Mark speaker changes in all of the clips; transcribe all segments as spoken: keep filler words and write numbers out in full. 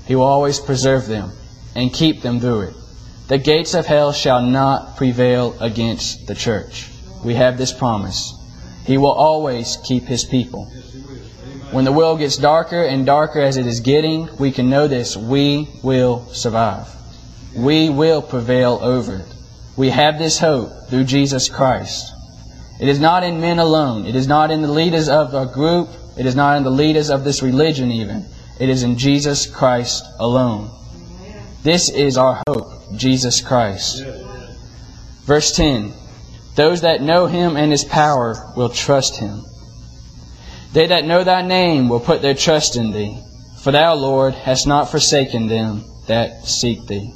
Speaker 1: He will always preserve them and keep them through it. The gates of hell shall not prevail against the church. We have this promise. He will always keep His people. When the world gets darker and darker as it is getting, we can know this: we will survive. We will prevail over it. We have this hope through Jesus Christ. It is not in men alone. It is not in the leaders of our group. It is not in the leaders of this religion even. It is in Jesus Christ alone. This is our hope, Jesus Christ. Verse ten. Those that know Him and His power will trust Him. They that know Thy name will put their trust in Thee. For Thou, Lord, hast not forsaken them that seek Thee.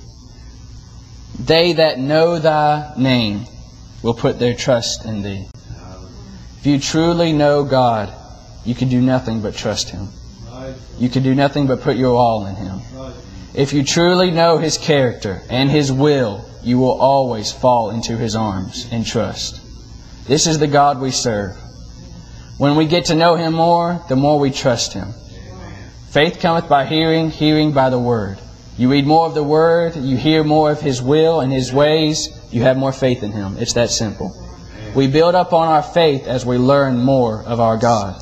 Speaker 1: They that know Thy name will put their trust in Thee. If you truly know God, you can do nothing but trust Him. You can do nothing but put your all in Him. If you truly know His character and His will, you will always fall into His arms and trust. This is the God we serve. When we get to know Him more, the more we trust Him. Faith cometh by hearing, hearing by the Word. You read more of the Word, you hear more of His will and His ways, you have more faith in Him. It's that simple. We build up on our faith as we learn more of our God.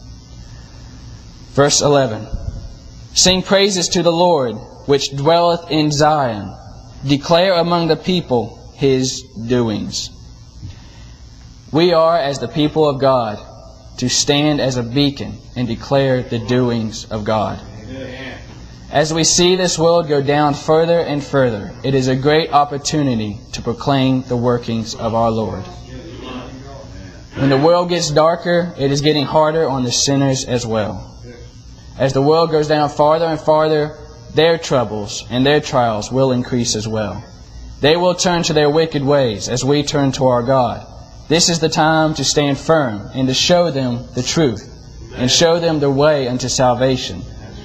Speaker 1: Verse eleven. Sing praises to the Lord, which dwelleth in Zion. Declare among the people His doings. We are, as the people of God, to stand as a beacon and declare the doings of God. As we see this world go down further and further, it is a great opportunity to proclaim the workings of our Lord. When the world gets darker, it is getting harder on the sinners as well. As the world goes down farther and farther, their troubles and their trials will increase as well. They will turn to their wicked ways as we turn to our God. This is the time to stand firm and to show them the truth and show them the way unto salvation.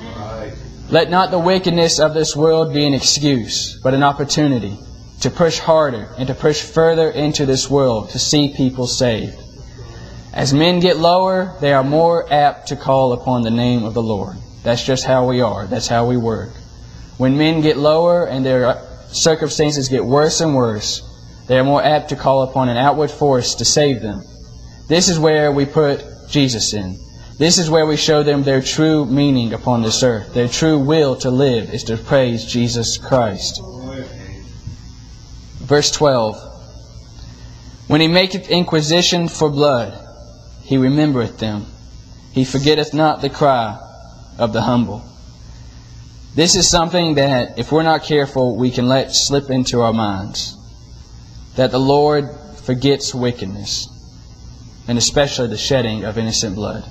Speaker 1: Let not the wickedness of this world be an excuse, but an opportunity to push harder and to push further into this world to see people saved. As men get lower, they are more apt to call upon the name of the Lord. That's just how we are. That's how we work. When men get lower and their circumstances get worse and worse, they are more apt to call upon an outward force to save them. This is where we put Jesus in. This is where we show them their true meaning upon this earth. Their true will to live is to praise Jesus Christ. Verse twelve. When He maketh inquisition for blood, He remembereth them. He forgetteth not the cry of the humble. This is something that, if we're not careful, we can let slip into our minds. That the Lord forgets wickedness, and especially the shedding of innocent blood.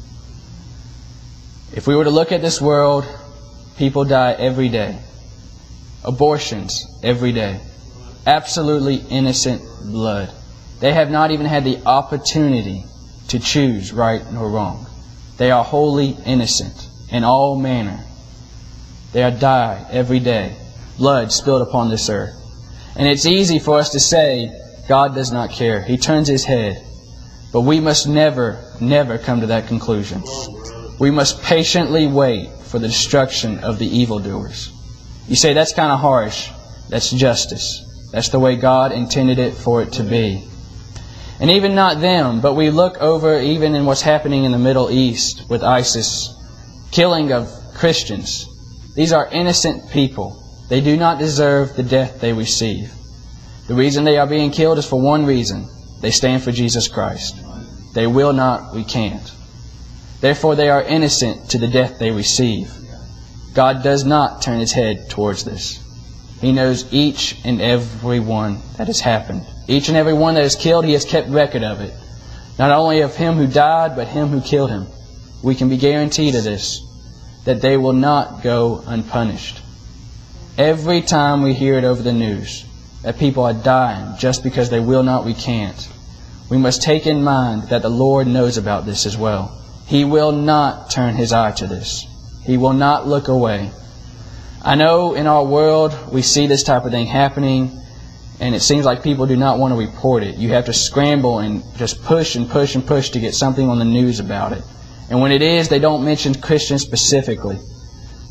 Speaker 1: If we were to look at this world, people die every day. Abortions every day. Absolutely innocent blood. They have not even had the opportunity to choose right nor wrong. They are wholly innocent in all manner. They are die every day. Blood spilled upon this earth. And it's easy for us to say, God does not care. He turns His head. But we must never, never come to that conclusion. We must patiently wait for the destruction of the evildoers. You say, that's kind of harsh. That's justice. That's the way God intended it for it to be. And even not them, but we look over even in what's happening in the Middle East with ISIS, killing of Christians. These are innocent people. They do not deserve the death they receive. The reason they are being killed is for one reason. They stand for Jesus Christ. They will not, we can't. Therefore they are innocent to the death they receive. God does not turn His head towards this. He knows each and every one that has happened. Each and every one that is killed, He has kept record of it. Not only of him who died, but him who killed him. We can be guaranteed of this, that they will not go unpunished. Every time we hear it over the news, that people are dying just because they will not recant, we must take in mind that the Lord knows about this as well. He will not turn His eye to this. He will not look away. I know in our world we see this type of thing happening, and it seems like people do not want to report it. You have to scramble and just push and push and push to get something on the news about it. And when it is, they don't mention Christians specifically.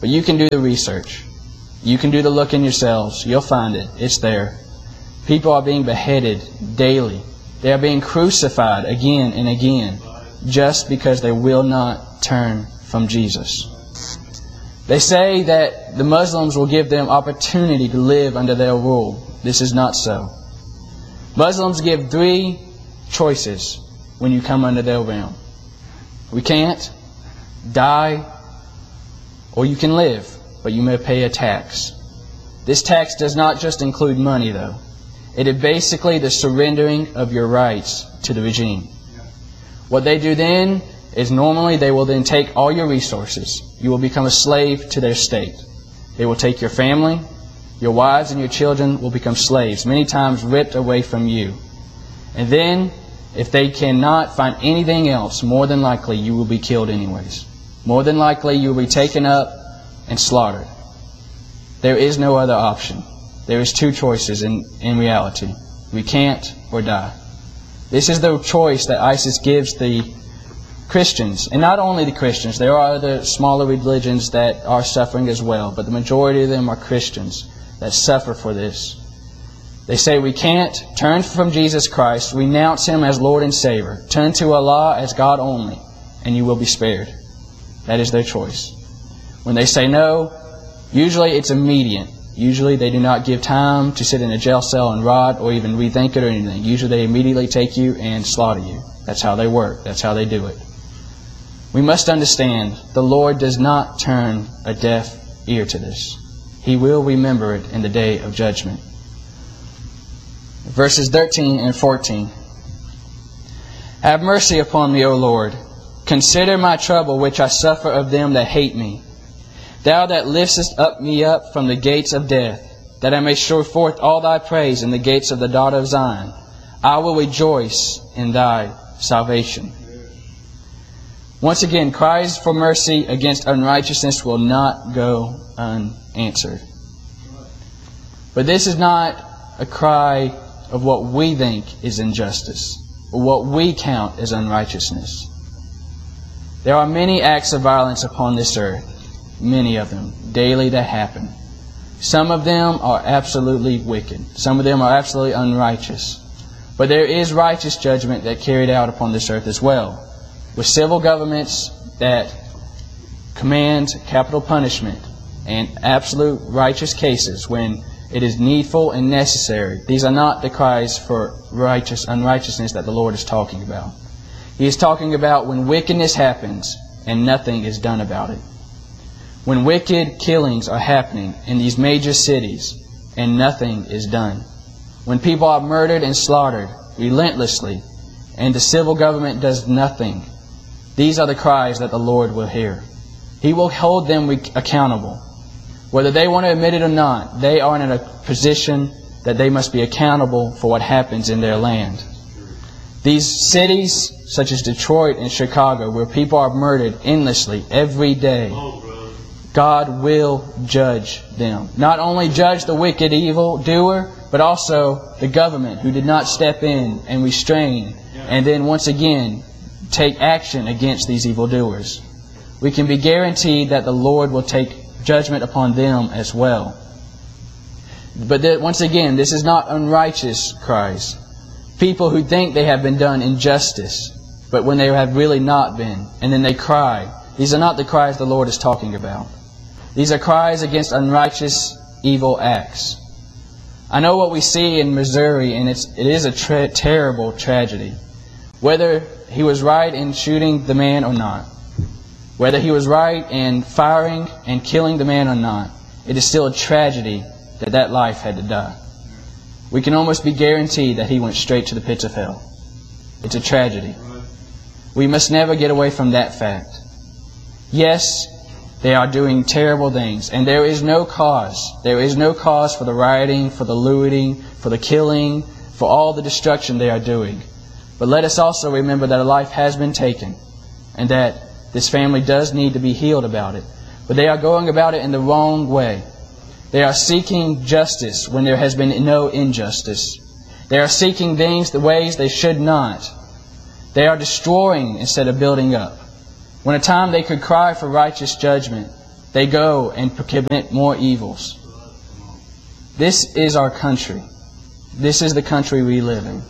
Speaker 1: But you can do the research. You can do the looking yourselves. You'll find it. It's there. People are being beheaded daily. They are being crucified again and again just because they will not turn from Jesus. They say that the Muslims will give them opportunity to live under their rule. This is not so. Muslims give three choices when you come under their realm. We can't, die, or you can live, but you may pay a tax. This tax does not just include money, though. It is basically the surrendering of your rights to the regime. What they do then is normally they will then take all your resources. You will become a slave to their state. They will take your family, your wives and your children will become slaves, many times ripped away from you. And then, if they cannot find anything else, more than likely you will be killed anyways. More than likely you will be taken up and slaughtered. There is no other option. There is two choices in, in reality. Recant or die. This is the choice that ISIS gives the Christians. And not only the Christians. There are other smaller religions that are suffering as well. But the majority of them are Christians that suffer for this. They say we can't turn from Jesus Christ, renounce Him as Lord and Savior, turn to Allah as God only, and you will be spared. That is their choice. When they say no, usually it's immediate. Usually they do not give time to sit in a jail cell and rot or even rethink it or anything. Usually they immediately take you and slaughter you. That's how they work. That's how they do it. We must understand the Lord does not turn a deaf ear to this. He will remember it in the day of judgment. Verses thirteen and fourteen. Have mercy upon me, O Lord. Consider my trouble which I suffer of them that hate me. Thou that liftest up me up from the gates of death, that I may show forth all Thy praise in the gates of the daughter of Zion. I will rejoice in Thy salvation. Once again, cries for mercy against unrighteousness will not go unanswered. But this is not a cry of what we think is injustice, or what we count as unrighteousness. There are many acts of violence upon this earth, many of them, daily that happen. Some of them are absolutely wicked. Some of them are absolutely unrighteous. But there is righteous judgment that carried out upon this earth as well, with civil governments that command capital punishment and absolute righteous cases when it is needful and necessary. These are not the cries for righteous unrighteousness that the Lord is talking about. He is talking about when wickedness happens and nothing is done about it. When wicked killings are happening in these major cities and nothing is done. When people are murdered and slaughtered relentlessly and the civil government does nothing. These are the cries that the Lord will hear. He will hold them accountable. Whether they want to admit it or not, they are in a position that they must be accountable for what happens in their land. These cities, such as Detroit and Chicago, where people are murdered endlessly every day, God will judge them. Not only judge the wicked evil doer, but also the government who did not step in and restrain, and then once again take action against these evildoers. We can be guaranteed that the Lord will take judgment upon them as well. But that, once again, this is not unrighteous cries. People who think they have been done injustice, but when they have really not been, and then they cry. These are not the cries the Lord is talking about. These are cries against unrighteous, evil acts. I know what we see in Missouri, and it's, it is a tra- terrible tragedy. Whether he was right in shooting the man or not, whether he was right in firing and killing the man or not, it is still a tragedy that that life had to die. We can almost be guaranteed that he went straight to the pits of hell. It's a tragedy. We must never get away from that fact. Yes, they are doing terrible things, and there is no cause. There is no cause for the rioting, for the looting, for the killing, for all the destruction they are doing. But let us also remember that a life has been taken, and that this family does need to be healed about it. But they are going about it in the wrong way. They are seeking justice when there has been no injustice. They are seeking things the ways they should not. They are destroying instead of building up. When a time they could cry for righteous judgment, they go and commit more evils. This is our country. This is the country we live in.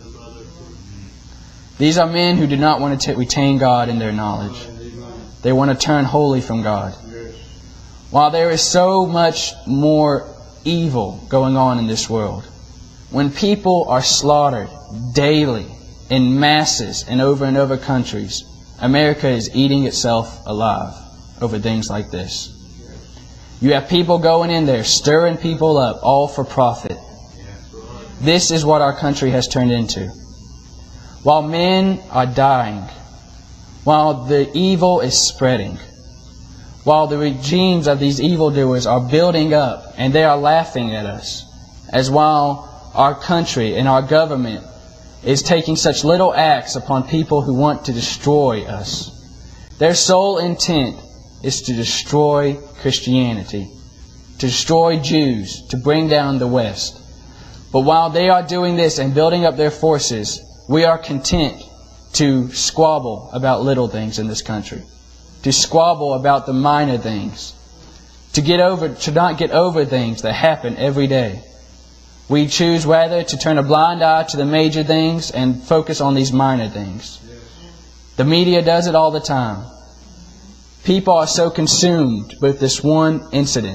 Speaker 1: These are men who do not want to retain God in their knowledge. They want to turn wholly from God. While there is so much more evil going on in this world, when people are slaughtered daily in masses and over and over countries, America is eating itself alive over things like this. You have people going in there, stirring people up, all for profit. This is what our country has turned into. While men are dying, while the evil is spreading, while the regimes of these evildoers are building up and they are laughing at us, as while our country and our government is taking such little acts upon people who want to destroy us. Their sole intent is to destroy Christianity, to destroy Jews, to bring down the West. But while they are doing this and building up their forces, we are content to squabble about little things in this country, to squabble about the minor things, to get over, to not get over things that happen every day. We choose rather to turn a blind eye to the major things and focus on these minor things. The media does it all the time. People are so consumed with this one incident.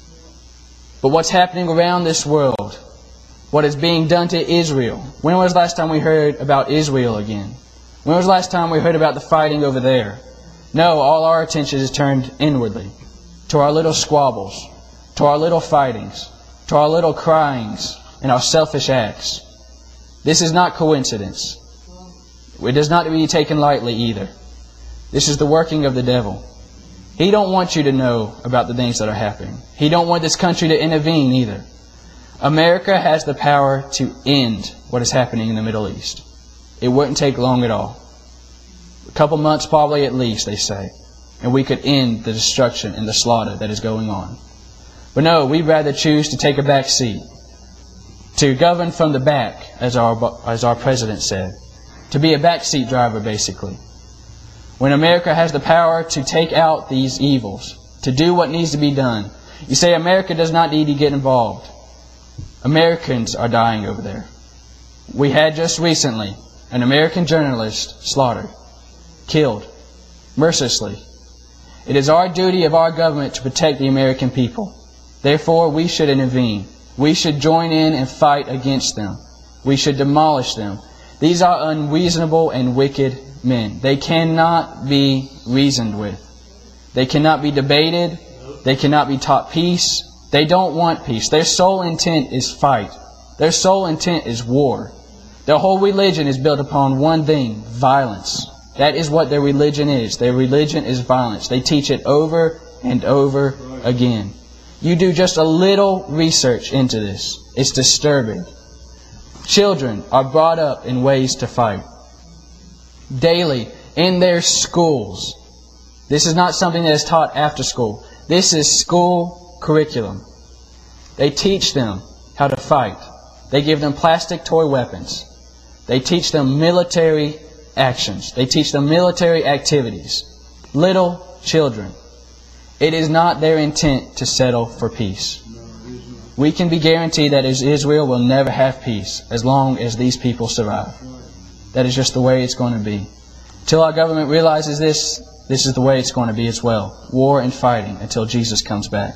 Speaker 1: But what's happening around this world, what is being done to Israel? When was the last time we heard about Israel again? When was the last time we heard about the fighting over there? No, all our attention is turned inwardly, to our little squabbles, to our little fightings, to our little cryings, and our selfish acts. This is not coincidence. It does not to be taken lightly either. This is the working of the devil. He don't want you to know about the things that are happening. He don't want this country to intervene either. America has the power to end what is happening in the Middle East. It wouldn't take long at all. A couple months probably at least, they say. And we could end the destruction and the slaughter that is going on. But no, we'd rather choose to take a back seat. To govern from the back, as our, as our president said. To be a backseat driver, basically. When America has the power to take out these evils, to do what needs to be done. You say America does not need to get involved. Americans are dying over there. We had just recently an American journalist slaughtered, killed, mercilessly. It is our duty of our government to protect the American people. Therefore, we should intervene. We should join in and fight against them. We should demolish them. These are unreasonable and wicked men. They cannot be reasoned with. They cannot be debated. They cannot be taught peace. They don't want peace. Their sole intent is fight. Their sole intent is war. Their whole religion is built upon one thing, violence. That is what their religion is. Their religion is violence. They teach it over and over again. You do just a little research into this. It's disturbing. Children are brought up in ways to fight. Daily, in their schools. This is not something that is taught after school. This is school curriculum. They teach them how to fight. They give them plastic toy weapons. They teach them military actions. They teach them military activities. Little children. It is not their intent to settle for peace. We can be guaranteed that Israel will never have peace as long as these people survive. That is just the way it's going to be. Until our government realizes this, this is the way it's going to be as well. War and fighting until Jesus comes back.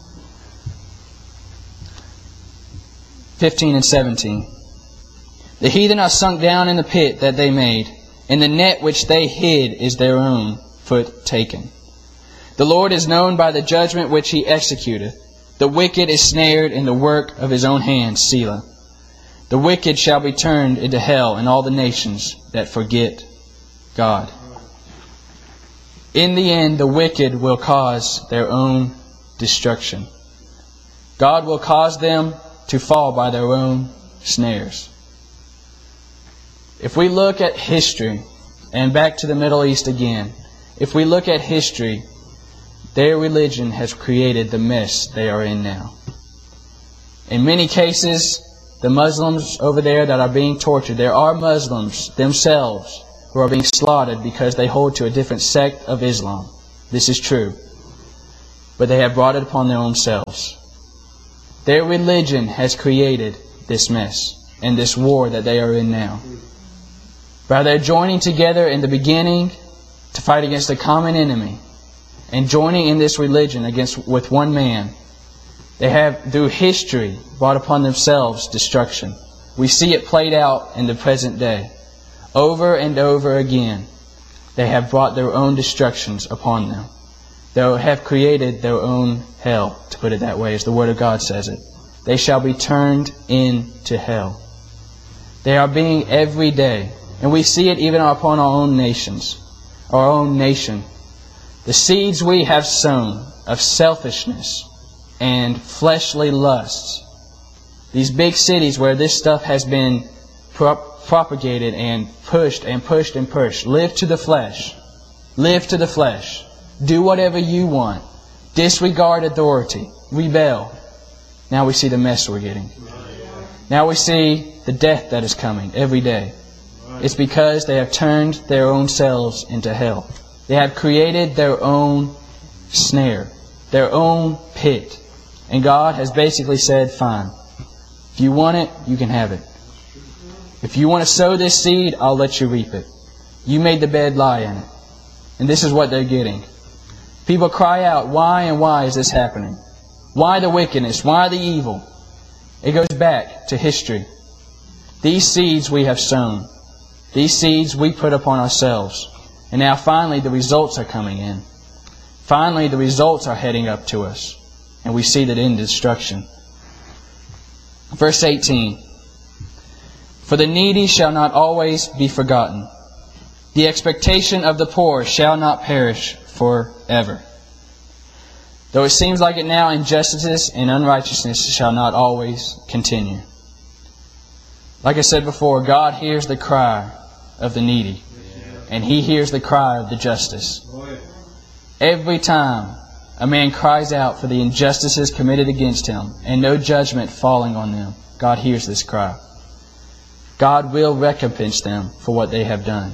Speaker 1: fifteen and seventeen. The heathen are sunk down in the pit that they made, and the net which they hid is their own foot taken. The Lord is known by the judgment which He executeth. The wicked is snared in the work of his own hands, Selah. The wicked shall be turned into hell, and all the nations that forget God. In the end, the wicked will cause their own destruction. God will cause them to fall by their own snares. If we look at history, and back to the Middle East again, if we look at history, their religion has created the mess they are in now. In many cases, the Muslims over there that are being tortured, there are Muslims themselves who are being slaughtered because they hold to a different sect of Islam. This is true. but they have brought it upon their own selves. Their religion has created this mess and this war that they are in now. By their joining together in the beginning to fight against a common enemy and joining in this religion against with one man, they have, through history, brought upon themselves destruction. We see it played out in the present day. Over and over again, they have brought their own destructions upon them. They have created their own hell, to put it that way, as the Word of God says it. They shall be turned into hell. They are being every day, and we see it even upon our own nations, our own nation. The seeds we have sown of selfishness and fleshly lusts, these big cities where this stuff has been prop- propagated and pushed and pushed and pushed. Live to the flesh. Live to the flesh. Do whatever you want. Disregard authority. Rebel. Now we see the mess we're getting. Now we see the death that is coming every day. It's because they have turned their own selves into hell. They have created their own snare, their own pit. And God has basically said, fine. If you want it, you can have it. If you want to sow this seed, I'll let you reap it. You made the bed, lie in it. And this is what they're getting. People cry out, why and why is this happening? Why the wickedness? Why the evil? It goes back to history. These seeds we have sown. These seeds we put upon ourselves. And now finally the results are coming in. Finally the results are heading up to us. And we see that in destruction. Verse eighteen. For the needy shall not always be forgotten. The expectation of the poor shall not perish forever. Though it seems like it now, injustice and unrighteousness shall not always continue. Like I said before, God hears the cry of the needy. And He hears the cry of the justice. Every time a man cries out for the injustices committed against him and no judgment falling on them, God hears this cry. God will recompense them for what they have done.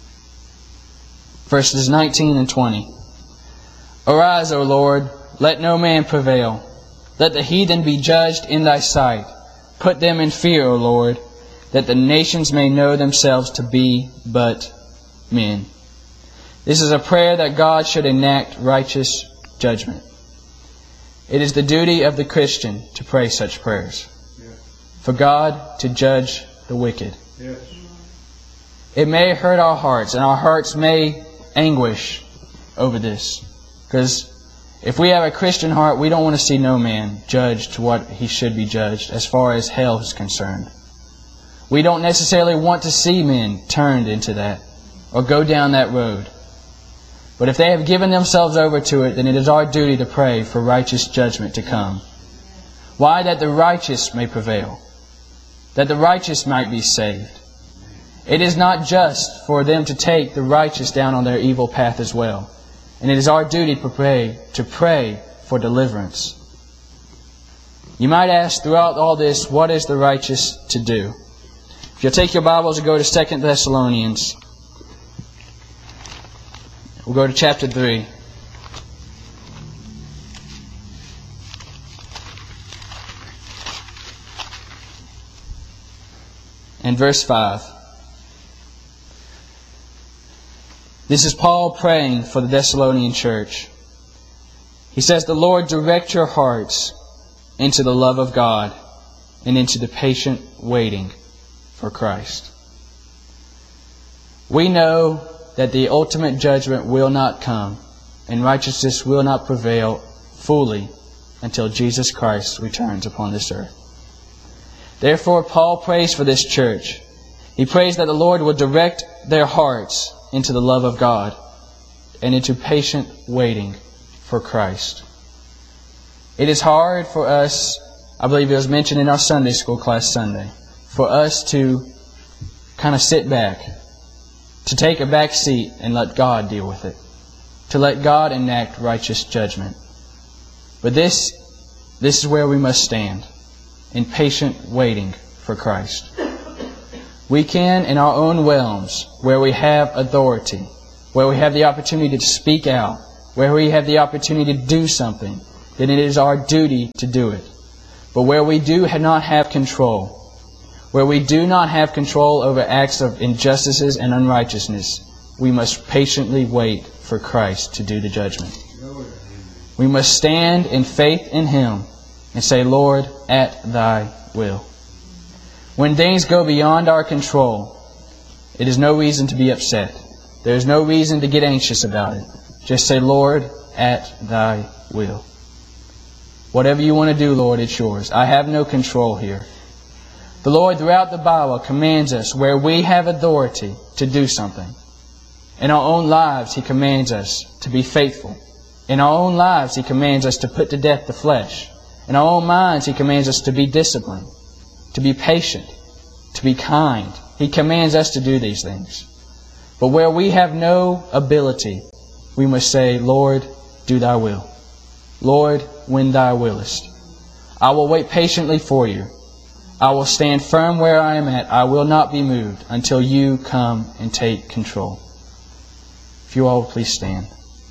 Speaker 1: Verses nineteen and twenty. Arise, O Lord, let no man prevail. Let the heathen be judged in Thy sight. Put them in fear, O Lord, that the nations may know themselves to be but men. This is a prayer that God should enact righteous judgment. It is the duty of the Christian to pray such prayers. For God to judge the wicked. It may hurt our hearts, and our hearts may anguish over this. Because if we have a Christian heart, we don't want to see no man judged to what he should be judged as far as hell is concerned. We don't necessarily want to see men turned into that or go down that road. But if they have given themselves over to it, then it is our duty to pray for righteous judgment to come. Why? That the righteous may prevail. That the righteous might be saved. It is not just for them to take the righteous down on their evil path as well. And it is our duty to pray, to pray for deliverance. You might ask throughout all this, what is the righteous to do? If you'll take your Bibles and go to Second Thessalonians, we'll go to chapter three. And verse five. This is Paul praying for the Thessalonian church. He says, the Lord direct your hearts into the love of God and into the patient waiting for Christ. We know that the ultimate judgment will not come and righteousness will not prevail fully until Jesus Christ returns upon this earth. Therefore, Paul prays for this church. He prays that the Lord will direct their hearts into the love of God and into patient waiting for Christ. It is hard for us, I believe it was mentioned in our Sunday school class Sunday, for us to kind of sit back, to take a back seat and let God deal with it, to let God enact righteous judgment. But this, this is where we must stand, in patient waiting for Christ. We can, in our own realms, where we have authority, where we have the opportunity to speak out, where we have the opportunity to do something, then it is our duty to do it. But where we do not have control, where we do not have control over acts of injustices and unrighteousness, we must patiently wait for Christ to do the judgment. We must stand in faith in Him and say, Lord, at Thy will. When things go beyond our control, it is no reason to be upset. There is no reason to get anxious about it. Just say, Lord, at Thy will. Whatever you want to do, Lord, it's yours. I have no control here. The Lord, throughout the Bible, commands us where we have authority to do something. In our own lives, He commands us to be faithful. In our own lives, He commands us to put to death the flesh. In our own minds, He commands us to be disciplined, to be patient, to be kind. He commands us to do these things. But where we have no ability, we must say, Lord, do Thy will. Lord, when Thou willest. I will wait patiently for You. I will stand firm where I am at. I will not be moved until You come and take control. If you all will please stand.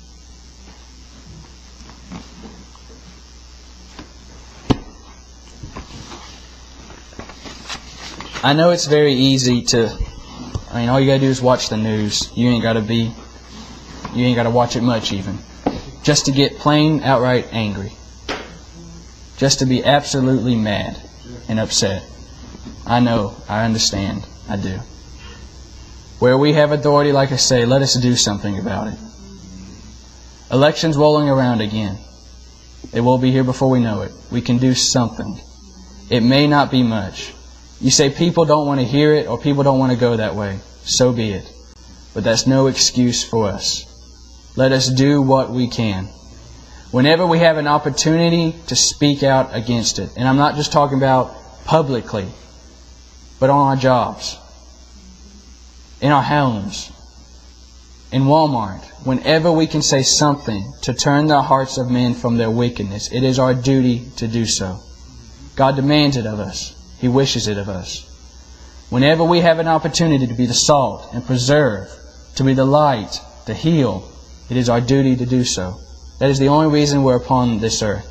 Speaker 1: I know it's very easy to, I mean, all you got to do is watch the news. You ain't got to be, you ain't got to watch it much even. Just to get plain outright angry. Just to be absolutely mad and upset. I know, I understand, I do. Where we have authority, like I say, let us do something about it. Elections rolling around again. It will be here before we know it. We can do something. It may not be much. You say people don't want to hear it or people don't want to go that way. So be it. But that's no excuse for us. Let us do what we can. Whenever we have an opportunity to speak out against it, and I'm not just talking about publicly, but on our jobs, in our homes, in Walmart, whenever we can say something to turn the hearts of men from their wickedness, it is our duty to do so. God demands it of us. He wishes it of us. Whenever we have an opportunity to be the salt and preserve, to be the light, to heal, it is our duty to do so. That is the only reason we're upon this earth.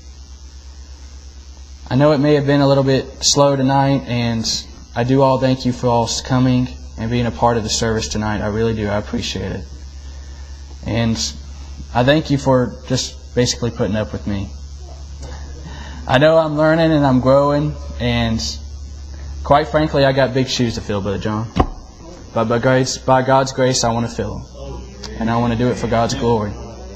Speaker 1: I know it may have been a little bit slow tonight, and I do all thank you for all coming and being a part of the service tonight. I really do. I appreciate it. And I thank you for just basically putting up with me. I know I'm learning and I'm growing, and quite frankly, I got big shoes to fill, Brother John. But by, grace, by God's grace, I want to fill them. And I want to do it for God's glory.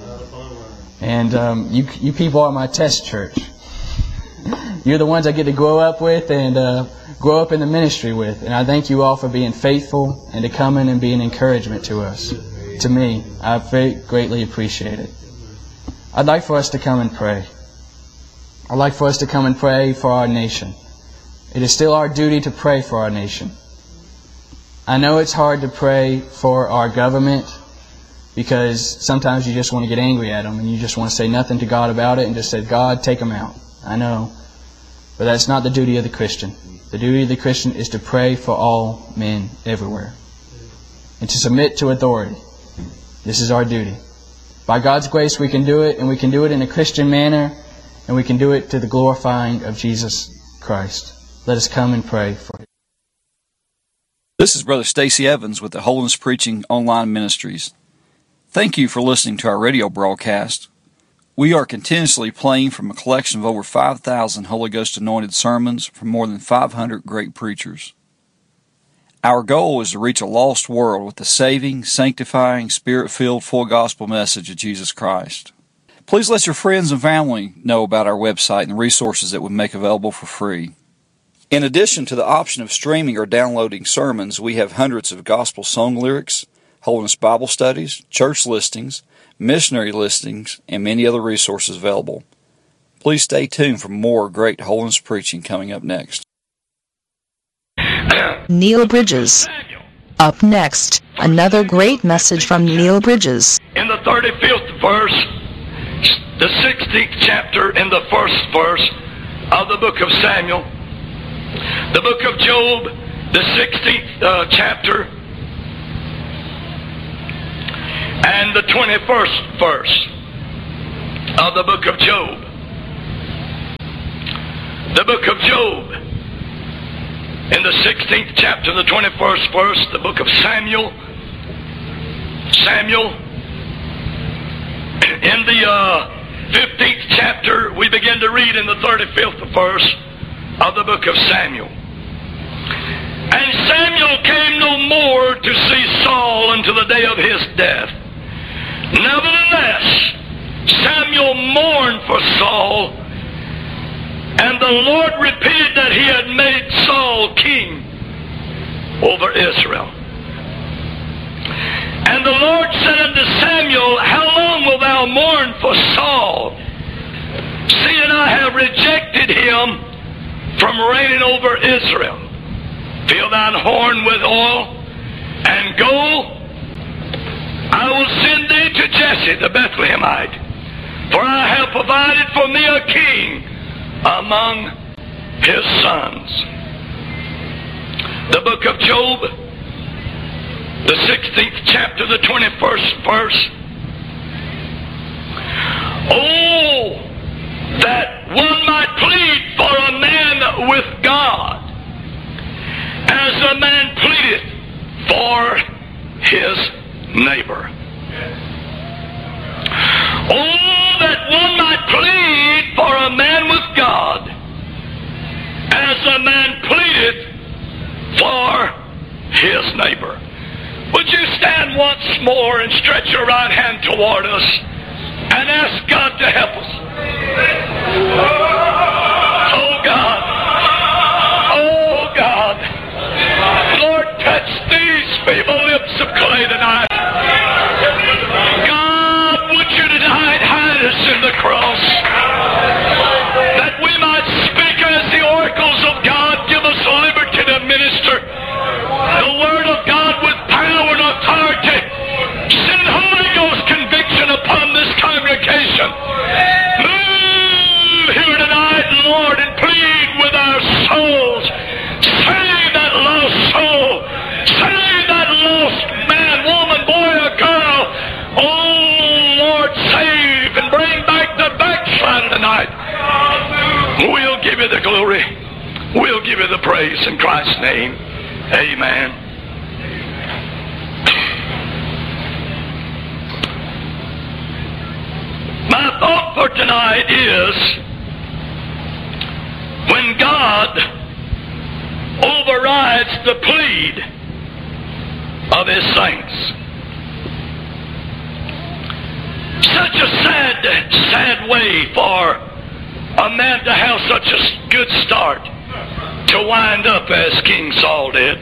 Speaker 1: And um, you, you people are my test church. You're the ones I get to grow up with and uh, grow up in the ministry with. And I thank you all for being faithful and to come in and be an encouragement to us. To me, I very greatly appreciate it. I'd like for us to come and pray. I'd like for us to come and pray for our nation. It is still our duty to pray for our nation. I know it's hard to pray for our government because sometimes you just want to get angry at them and you just want to say nothing to God about it and just say, God, take them out. I know. But that's not the duty of the Christian. The duty of the Christian is to pray for all men everywhere. And to submit to authority. This is our duty. By God's grace we can do it, and we can do it in a Christian manner, and we can do it to the glorifying of Jesus Christ. Let us come and pray for it.
Speaker 2: This is Brother Stacy Evans with the Holiness Preaching Online Ministries. Thank you for listening to our radio broadcast. We are continuously playing from a collection of over five thousand Holy Ghost anointed sermons from more than five hundred great preachers. Our goal is to reach a lost world with the saving, sanctifying, Spirit-filled, full gospel message of Jesus Christ. Please let your friends and family know about our website and the resources that we make available for free. In addition to the option of streaming or downloading sermons, we have hundreds of gospel song lyrics, Holiness Bible studies, church listings, missionary listings, and many other resources available. Please stay tuned for more great holiness preaching coming up next.
Speaker 3: Neil Bridges. Up next, another great message from Neil Bridges.
Speaker 4: In the thirty-fifth verse, the sixteenth chapter in the first verse of the book of Samuel, the book of Job, the sixteenth uh, chapter, and the twenty-first verse. of the book of Job. The book of Job, in the sixteenth chapter, the twenty-first verse, the book of Samuel. Samuel, in the uh, fifteenth chapter, we begin to read in the thirty-fifth verse of the book of Samuel. And Samuel came no more to see Saul until the day of his death. Nevertheless, Samuel mourned for Saul, and the Lord repeated that he had made Saul king over Israel. And the Lord said unto Samuel, How long wilt thou mourn for Saul, seeing I have rejected him from reigning over Israel? Fill thine horn with oil, and go. I will send thee to Jesse the Bethlehemite, for I have provided for me a king among his sons. The book of Job, the sixteenth chapter, the twenty-first verse. Oh, that one might plead for a man with God, as a man pleadeth for his neighbor. Oh, that one might plead for a man with God, as a man pleadeth for his neighbor. Would you stand once more and stretch your right hand toward us and ask God to help us? Oh God. Oh God. Lord, touch these feeble lips of clay tonight. God, would you tonight hide us in the cross, that we might speak as the oracles of God. Give us liberty to minister the word of God with power and authority. Send Holy Ghost conviction upon this congregation. Move here tonight, Lord, and plead with our souls. Save that lost soul. Save that lost man, woman, boy, or girl. Oh, Lord, save and bring back the backslider tonight. We'll give you the glory. We'll give you the praise in Christ's name. Amen. My thought for tonight is, when God overrides the plead of his saints. Such a sad, sad way for a man to have such a good start, to wind up as King Saul did.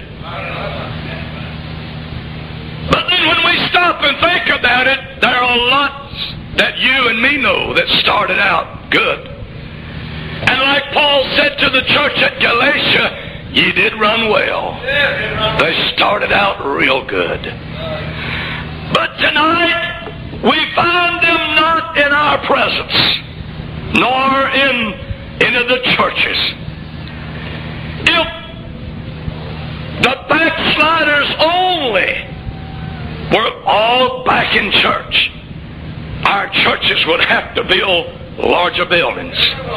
Speaker 4: But then when we stop and think about it, there are lots that you and me know that started out good. And like Paul said to the church at Galatia, ye did run well. They started out real good. But tonight, we find them not in our presence, nor in any of the churches. If the backsliders only were all back in church, our churches would have to build larger buildings.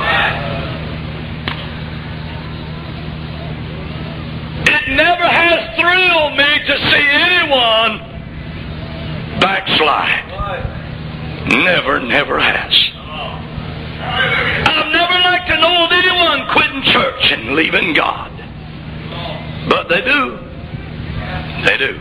Speaker 4: It never has thrilled me to see anyone backslide. Never, never has. I've never liked to know of anyone quitting church and leaving God. But they do. They do.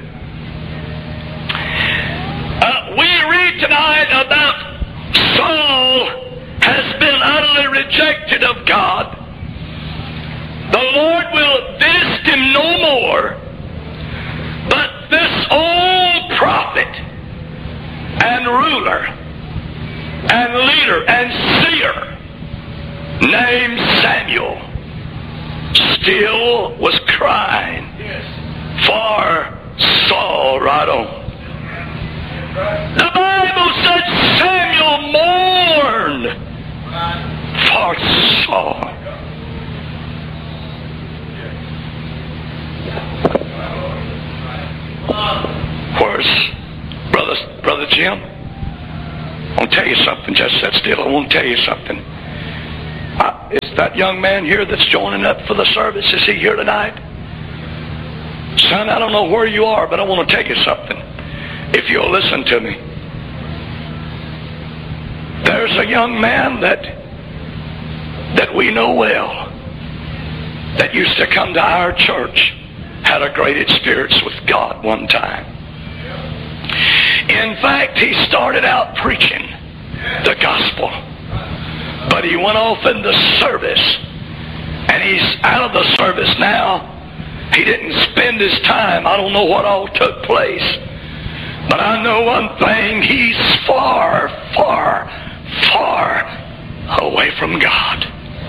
Speaker 4: Uh, we read tonight about Saul has been utterly rejected of God. The Lord will visit him no more. But this old prophet and ruler and leader and seer named Samuel still was crying for Saul right on. The Bible said Samuel mourned for Saul. Where's Brother, Brother Jim? I want to tell you something. Just sit still. I want to tell you something. I, is that young man here that's joining up for the service? Is he here tonight? Son, I don't know where you are, but I want to tell you something. If you'll listen to me. There's a young man that that we know well that used to come to our church, had a great experience with God one time. In fact, he started out preaching the gospel, but he went off in the service, and he's out of the service now. He didn't spend his time. I don't know what all took place, but I know one thing: he's far, far, far away from God.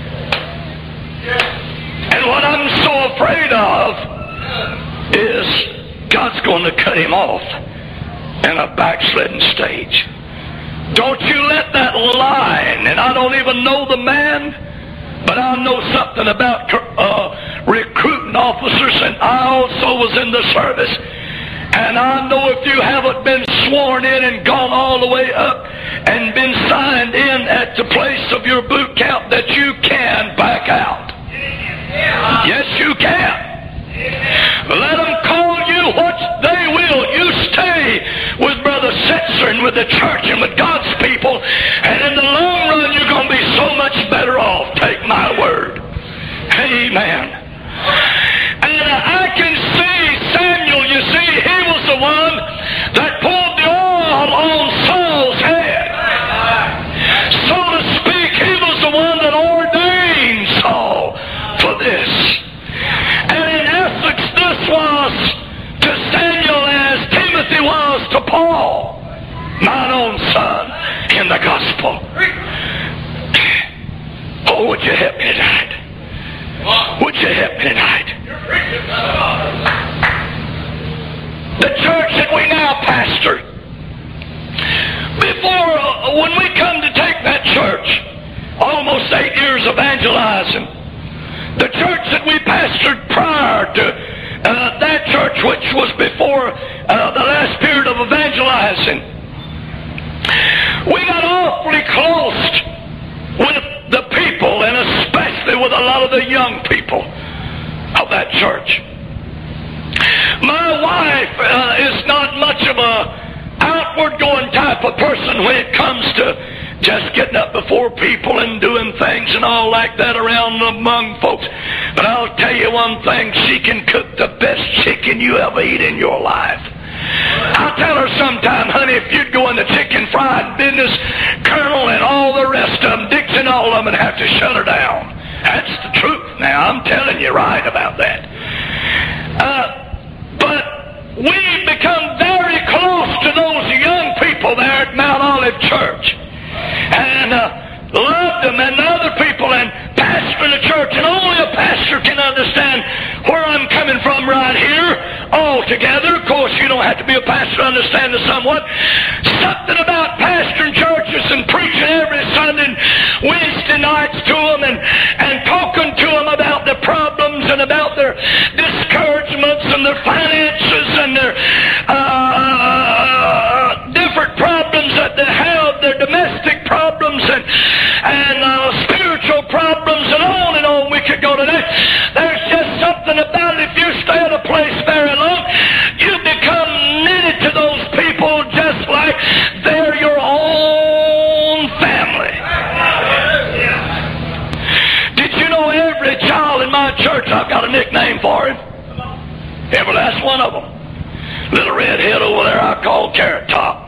Speaker 4: And what I'm so afraid of is God's going to cut him off in a backslidden stage. Don't you let that line, and I don't even know the man, but I know something about uh, recruiting officers, and I also was in the service. And I know if you haven't been sworn in and gone all the way up and been signed in at the place of your boot camp, that you can back out. Yes, you can. Let them call you what they will. You stay with Brother Setzer and with the church and with God's people, and in the long run you're going to be so much better off. Take my word. Amen. And I can see Samuel, you see, he was the one that poured the oil on Saul's head. So to speak, he was the one that ordained Saul for this. And in essence, this was to Samuel as Timothy was to Paul, mine own son, in the gospel. Oh, would you help me tonight? Would you help me tonight? The church that we now pastor, before, uh, when we come to take that church, almost eight years evangelizing, the church that we pastored prior to uh, that church, which was before uh, the last period of evangelizing, we got awfully close with the people, and especially with a lot of the young people of that church. My wife uh, is not much of a outward going type of person when it comes to just getting up before people and doing things and all like that around among folks. But I'll tell you one thing, she can cook the best chicken you ever eat in your life. I'll tell her sometime, honey, if you'd go in the chicken fried business, Colonel and all the rest of them, Dixon, all of them, would have to shut her down. That's the truth. Now, I'm telling you right about that. Uh, but we become very close to those young people there at Mount Olive Church. And uh, loved them and the other people and pastoring the church. And only a pastor can understand where I'm coming from right here altogether. Of course, you don't have to be a pastor to understand it somewhat. Something about pastoring churches and preaching every Sunday and Wednesday nights to them and, and talking to them about their problems and about their discouragements and their finances and their uh, different problems that they have, their domestic problems and, and uh, spiritual problems, and on and on we could go today. There's just something about it. If you stay at a place very long, you become knitted to those people just like they're your own family. Did you know every child in my church, I've got a nickname for him? Every last one of them. Little redhead over there I call Carrot Top.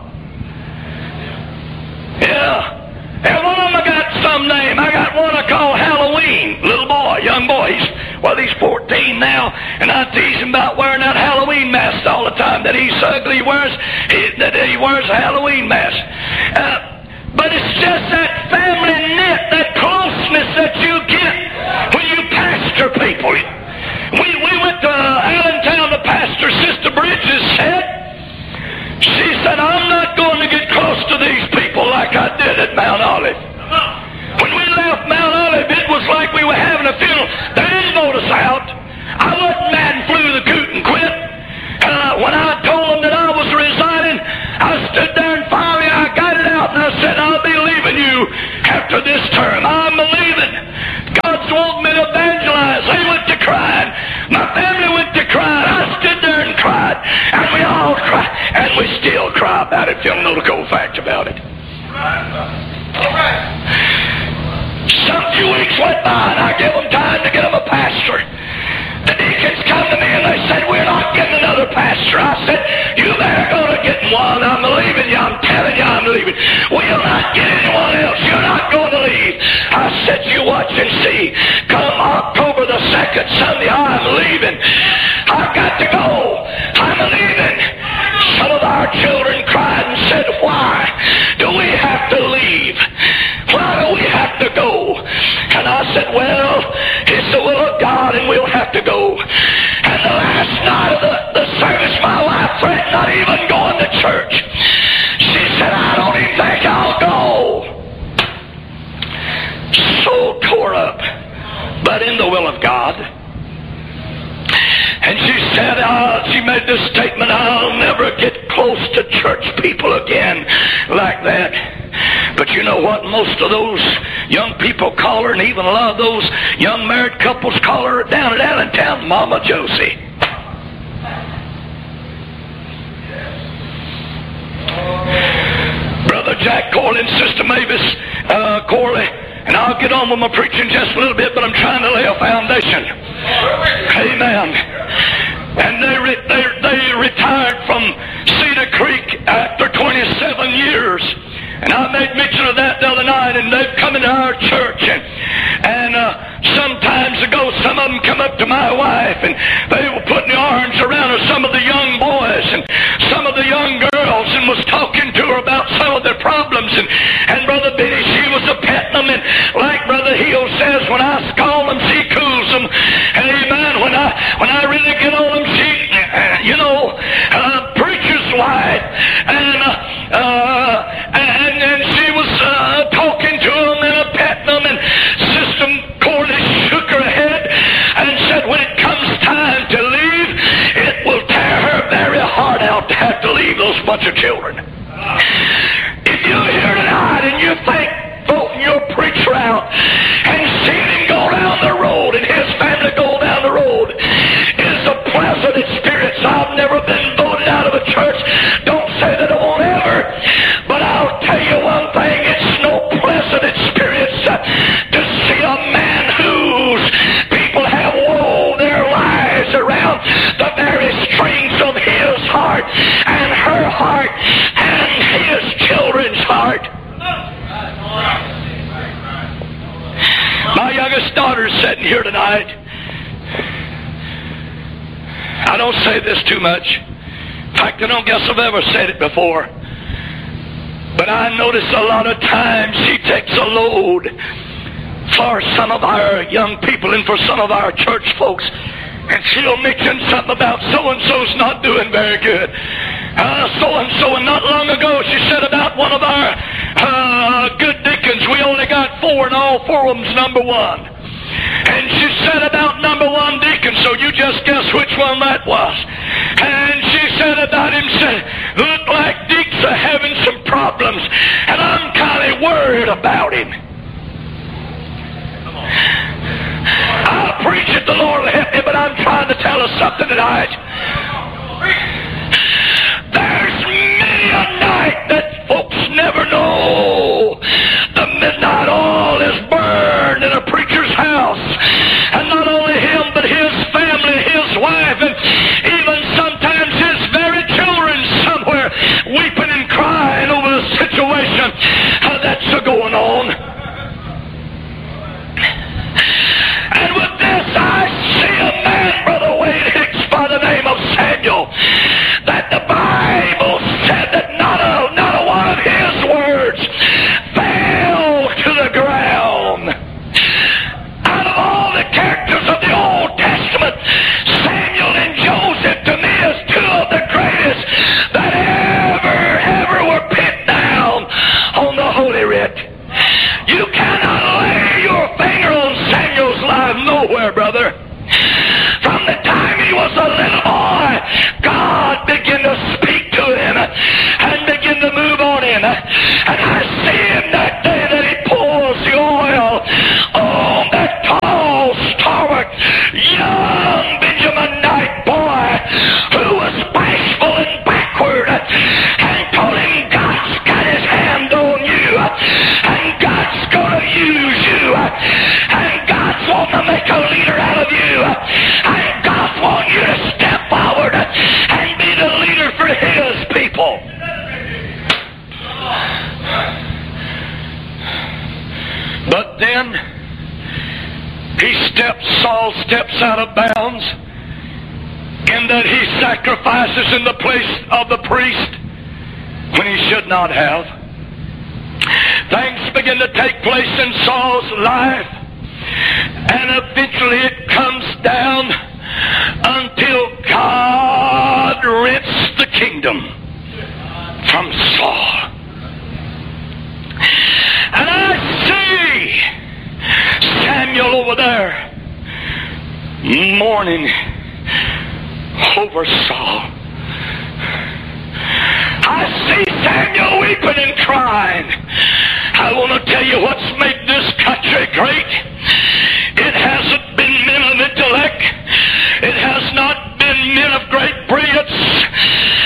Speaker 4: Yeah. Every one of them I got some name. I got one I call Halloween. Little boy, young boy. He's, well, he's fourteen now, and I tease him about wearing that Halloween mask all the time. That he's ugly, he wears, he, that he wears a Halloween mask. Uh, but it's just that family knit, that closeness that you get when you pastor people. We, we went to Allentown to pastor Sister Bridges said. She said, I'm not going to get close to these people like I did at Mount Olive. When we left Mount Olive, it was like we were having a funeral. They didn't vote us out. I wasn't mad and flew the coot and quit. Uh, when I told them that I was resigning, I stood there and finally after this term, I'm believing God's wanting me to evangelize. They went to crying. My family went to crying. I stood there and cried. And we all cried. And we still cry about it if you don't know the cold fact about it. All right. Some few weeks went by and I gave them time to get them a pastor. The deacons come to me and they said, we're not getting another pastor. I said, you better go to getting one. I'm leaving you. I'm telling you I'm leaving. We'll not get anyone else. You're not going to leave. I said, you watch and see. Come October the second, Sunday, I'm leaving. I've got to go. I'm leaving. Some of our children cried and said, why do we have to leave? Why do we have to go? And I said, well, it's the will of God and we'll have to go. And the last night of the, the service, my wife threatened not even going to church. She said, I don't even think I'll go. So tore up, but in the will of God. And she said, uh, she made this statement, I'll never get close to church people again like that. But you know what? Most of those young people call her, and even a lot of those young married couples call her down at Allentown, Mama Josie. Brother Jack Corley and Sister Mavis uh, Corley, and I'll get on with my preaching just a little bit, but I'm trying to lay a foundation. Amen. And they, re- they, they retired from Cedar Creek after twenty-seven years. And I made mention of that the other night, and they've come into our church. And, and uh, some times ago, some of them come up to my wife, and they were putting their arms around her, some of the young boys and some of the young girls, and was talking to her about some of their problems. And, and Brother Benny, she was a petting them, and like Brother Hill says, when I scald them, she cools them. And amen, when I, when I really get on them, she, uh, you know, uh, preacher's wife. And, uh, uh, and And she was uh, talking to them and uh, petting them, and Sister Corley shook her head and said, when it comes time to leave, it will tear her very heart out to have to leave those bunch of children. If you're here tonight and you think voting your preacher out and seeing him go down the road and his family go down the road is a pleasant experience. I've never been voted out of a church. Don't say that I won't ever. But I'll tell you one thing, it's no pleasant experience uh, to see a man whose people have wove their lives around the very strings of his heart and her heart and his children's heart. My youngest daughter's sitting here tonight. I don't say this too much. In fact, I don't guess I've ever said it before. But I notice a lot of times she takes a load for some of our young people and for some of our church folks. And she'll mention something about so-and-so's not doing very good. Uh, so-and-so, and not long ago she said about one of our uh, good deacons, we only got four and all four of them's number one. And she said about number one deacon, so you just guess which one that was. And she said about him, said, look like Deke's are having some problems, and I'm kind of worried about him. I'll preach it, the Lord will help me, but I'm trying to tell us something tonight. There's many a night that folks never know the midnight oil is burned in a preacher's house. And not only him, but his family, his wife, and even sometimes his very children somewhere weeping and crying over the situation that's going on. And with this, I see a man, Brother Wade Hicks, by the name of Samuel, that the Bible said that not a, not a one of his words fell to the ground. Out of all the characters of the Old Testament, Samuel and Joseph to me is two of the greatest that ever, ever were pinned down on the Holy Writ. You cannot lay your finger on Samuel's life nowhere, brother. From the time he was a little boy, God began to speak to him and begin to move on him. And I see him that day that he pulls the steps, Saul steps out of bounds, in that he sacrifices in the place of the priest when he should not have. Things begin to take place in Saul's life, and eventually it comes down until God rents the kingdom from Saul. And I see Samuel over there mourning over Saul. I see Samuel weeping and crying. I want to tell you what's made this country great. It hasn't